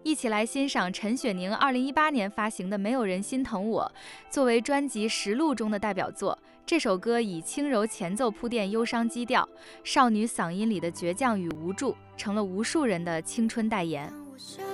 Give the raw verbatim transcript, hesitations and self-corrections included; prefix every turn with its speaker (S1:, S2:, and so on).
S1: 一起来欣赏陈雪凝二零一八年发行的《没有人心疼我》，作为专辑《实录》中的代表作。这首歌以轻柔前奏铺垫忧伤基调，少女嗓音里的倔强与无助，成了无数人的青春代言。